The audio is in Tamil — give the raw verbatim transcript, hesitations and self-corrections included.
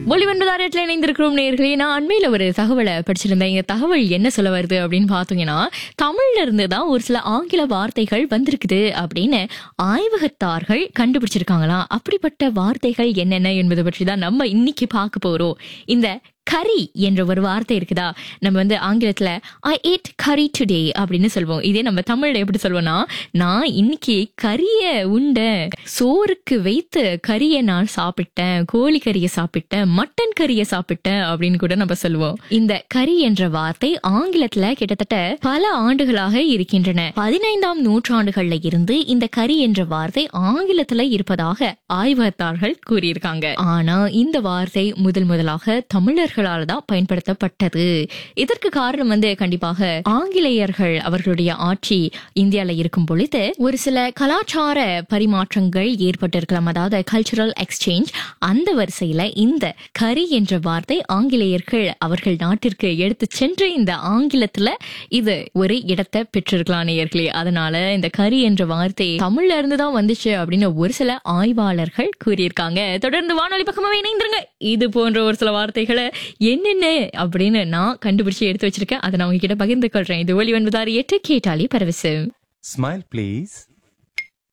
ஒளிவன்பதாரத்தில் இணைந்திருக்கிறோம் நேயர்களே. நான் அண்மையில ஒரு தகவலை படிச்சிருந்தேன். இந்த தகவல் என்ன சொல்ல வருது அப்படின்னு பார்த்தீங்கன்னா, தமிழ்ல இருந்து தான் ஒரு சில ஆங்கில வார்த்தைகள் வந்திருக்குது அப்படின்னு ஆய்வகத்தார்கள் கண்டுபிடிச்சிருக்காங்களாம். அப்படிப்பட்ட வார்த்தைகள் என்னென்ன என்பது பற்றி தான் நம்ம இன்னைக்கு பார்க்க போறோம். இந்த கரி என்ற ஒரு வார்த்தை இருக்குதா, நம்ம வந்து ஆங்கிலத்துல ஐ ஏட் கரி டுடே அப்படின்னு சொல்லுவோம். இதே நம்ம தமிழ்ல எப்படி சொல்லுவோம்னா, நான் இன்னைக்கு கரிய உண்டேன், சோறுக்கு வைத்து கறியை நான் சாப்பிட்டேன், கோழி கறியை சாப்பிட்டேன், மட்டன் கறியை சாப்பிட்டேன் அப்படின்னு கூட நம்ம சொல்லுவோம். இந்த கரி என்ற வார்த்தை ஆங்கிலத்துல கிட்டத்தட்ட பல ஆண்டுகளாக இருக்கின்றன. பதினைந்தாம் நூற்றாண்டுகள்ல இருந்து இந்த கரி என்ற வார்த்தை ஆங்கிலத்துல இருப்பதாக ஆய்வகத்தார்கள் கூறியிருக்காங்க. ஆனா இந்த வார்த்தை முதல் முதலாக தமிழர்கள் தான் பயன்படுத்தப்பட்டது. இதற்கு காரணம் வந்து கண்டிப்பாக ஆங்கிலேயர்கள் அவர்களுடைய ஆட்சி இந்தியால இருக்கும் பொழுது ஒரு சில கலாச்சார பரிமாற்றங்கள் ஏற்பட்டிருக்கலாம், அதாவது கல்ச்சுரல் எக்ஸ்சேஞ்ச். அந்த வரிசையில இந்த கரி என்ற வார்த்தை ஆங்கிலேயர்கள் அவர்கள் நாட்டிற்கு எடுத்து சென்று இந்த ஆங்கிலத்துல இது ஒரு இடத்தை பெற்றிருக்கலாம் நேயர்களே. அதனால இந்த கரி என்ற வார்த்தை தமிழ்ல இருந்துதான் வந்துச்சு அப்படின்னு ஒரு சில ஆய்வாளர்கள் கூறியிருக்காங்க. தொடர்ந்து வானொலி பக்கமாவே இணைந்திருங்க. இது போன்ற ஒரு சில வார்த்தைகளை என்னென்ன அப்படின்னு நான் கண்டுபிடிச்சு எடுத்து வச்சிருக்கேன். அதை நான் உங்ககிட்ட பகிர்ந்து கொள்றேன். இது ஒலி ஒன்பதாறு எட்டு கேட்டாலே பரவசம். Smile, please.